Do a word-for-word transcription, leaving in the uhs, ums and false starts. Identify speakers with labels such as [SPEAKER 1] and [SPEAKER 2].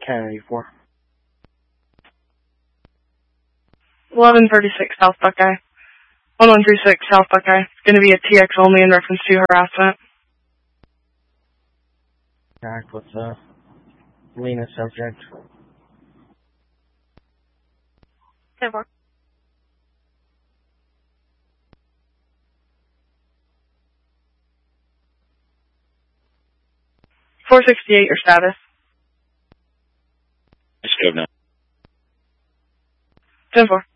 [SPEAKER 1] Kennedy four.
[SPEAKER 2] eleven thirty-six South Buckeye. one one three six South Buckeye. It's going to be a T X only in reference to harassment.
[SPEAKER 1] Act with the Lena subject.
[SPEAKER 2] ten four. four sixty-eight, your status.
[SPEAKER 3] Let's go now.
[SPEAKER 2] ten four.